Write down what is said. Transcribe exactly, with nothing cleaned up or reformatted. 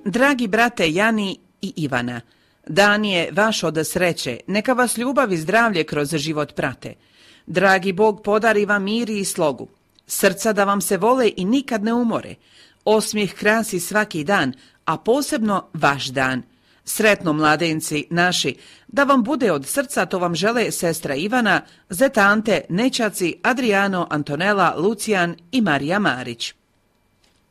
Dragi brate Jani i Ivana, dan je vaš od sreće, neka vas ljubav i zdravlje kroz život prate. Dragi Bog podari vam mir i slogu, srca da vam se vole i nikad ne umore, osmijeh krasi svaki dan, a posebno vaš dan. Sretno mladenci naši, da vam bude od srca, to vam žele sestra Ivana, zeta Ante, nećaci Adriano, Antonela, Lucijan i Marija Marić.